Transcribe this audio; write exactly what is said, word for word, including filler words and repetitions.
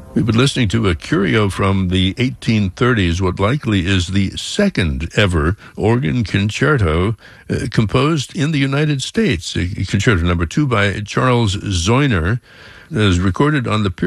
We've been listening to a curio from the eighteen thirties, what likely is the second ever organ concerto uh, composed in the United States. Uh, concerto number two by Charles Zoyner is recorded on the